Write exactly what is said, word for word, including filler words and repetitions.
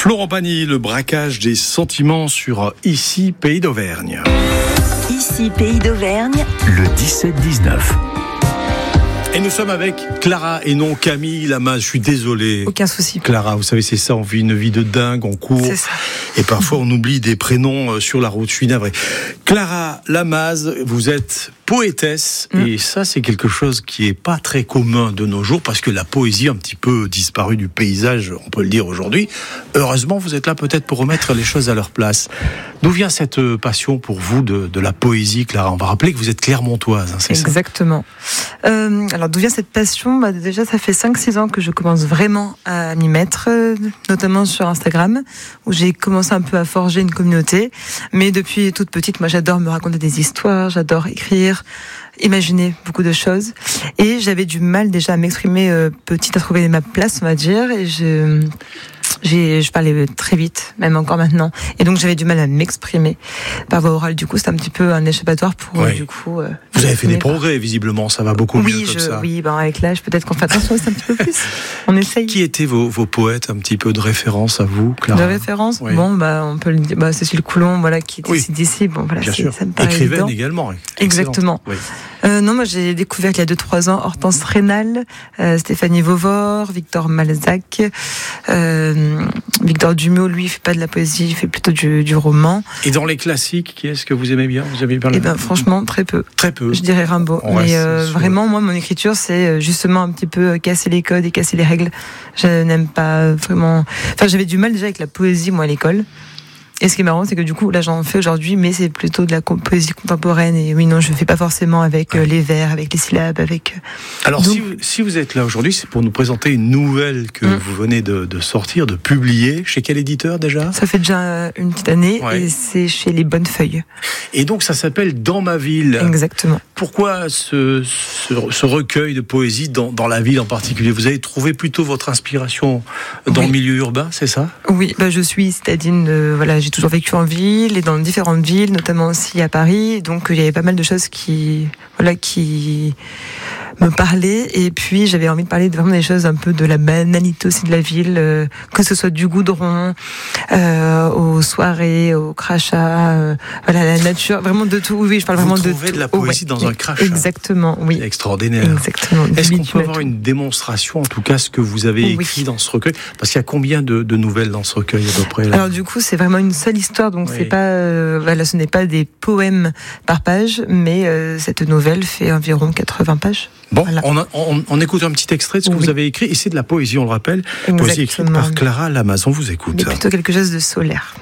Florent Pagny, le braquage des sentiments sur Ici, Pays d'Auvergne. Ici, Pays d'Auvergne, le dix-sept dix-neuf. Et nous sommes avec Clara et non Camille Lamaze. Je suis désolé. Aucun souci. Clara, vous savez, c'est ça, on vit une vie de dingue, on court. C'est ça. Et parfois on oublie des prénoms sur la route. Je suis navré. Clara Lamaze, vous êtes poétesse, mmh. et ça c'est quelque chose qui est pas très commun de nos jours, parce que la poésie a un petit peu disparu du paysage, on peut le dire aujourd'hui. Heureusement, vous êtes là peut-être pour remettre les choses à leur place. D'où vient cette passion pour vous de, de la poésie, Clara? On va rappeler que vous êtes clermontoise, hein, c'est ça? Exactement. Euh, alors d'où vient cette passion? Bah, déjà ça fait cinq six ans que je commence vraiment à m'y mettre, euh, notamment sur Instagram, où j'ai commencé un peu à forger une communauté. Mais depuis toute petite, moi j'adore me raconter des histoires, j'adore écrire, imaginer beaucoup de choses. Et j'avais du mal déjà à m'exprimer euh, petite, à trouver ma place, on va dire. Et je... J'ai, je parlais très vite, même encore maintenant. Et donc, j'avais du mal à m'exprimer par voie orale. Du coup, c'est un petit peu un échappatoire pour, ouais. euh, du coup... Euh, Vous avez fait des progrès, visiblement. Ça va beaucoup oui, mieux comme je, ça. Oui, ben, avec l'âge, peut-être qu'on fait attention aussi un petit peu plus. On essaye. Qui étaient vos, vos poètes, un petit peu de référence à vous, Clara? De référence? Oui. Bon, bah, on peut le dire. Bah, Cécile Coulon, voilà, qui était oui. d'ici. Bon, voilà, bien c'est, sûr. ça me paraît Écrivaine évident. également. Exactement. Oui. Euh, non, moi, j'ai découvert il y a deux trois ans Hortense Rénal, euh, Stéphanie Vauvor, Victor Malzac, euh, Victor Dumeau, lui, il fait pas de la poésie, il fait plutôt du, du roman. Et dans les classiques, qui est-ce que vous aimez bien? Vous aimez bien? Eh ben, franchement, très peu. Très peu. Je dirais Rimbaud. Ouais, mais euh, vraiment, moi, mon écriture, c'est justement un petit peu casser les codes et casser les règles. Je n'aime pas vraiment. Enfin, j'avais du mal déjà avec la poésie, moi, à l'école. Et ce qui est marrant, c'est que du coup, là, j'en fais aujourd'hui, mais c'est plutôt de la poésie contemporaine. Et oui, non, je ne fais pas forcément avec euh, les vers, avec les syllabes, avec... Alors, Donc... si, vous, si vous êtes là aujourd'hui, c'est pour nous présenter une nouvelle que mmh. vous venez de, de sortir, de publier. Chez quel éditeur, déjà? Ça fait déjà une petite année, ouais. et c'est chez Les Bonnes Feuilles. Et donc, ça s'appelle Dans ma ville. Exactement. Pourquoi ce, ce, ce recueil de poésie dans, dans la ville en particulier? Vous avez trouvé plutôt votre inspiration dans oui. le milieu urbain, c'est ça? Oui, bah, je suis citadine, euh, voilà, j'ai toujours vécu en ville et dans différentes villes, notamment aussi à Paris. Donc il y avait pas mal de choses qui, voilà, qui me parlaient. Et puis j'avais envie de parler de vraiment des choses un peu de la banalité aussi de la ville, euh, que ce soit du goudron, euh, aux soirées, aux crachats, euh, voilà, la nature, vraiment de tout. Oui, je parle Vous vraiment de tout. Vous trouvez de la poésie oh, ouais. dans un crachat. Exactement, oui. C'est extraordinaire. Exactement. Est-ce qu'on peut avoir une démonstration, en tout cas, ce que vous avez oui. écrit dans ce recueil? Parce qu'il y a combien de, de nouvelles dans ce recueil à peu près là? Alors du coup, c'est vraiment une seule histoire, donc oui. c'est pas, euh, voilà, ce n'est pas des poèmes par page, mais euh, cette nouvelle fait environ quatre-vingts pages. Bon, voilà. on, a, on, on écoute un petit extrait de ce que oui. vous avez écrit, et c'est de la poésie, on le rappelle. Exactement. Poésie écrite par Clara Lamaze, on vous écoute. Mais plutôt quelque chose de solaire.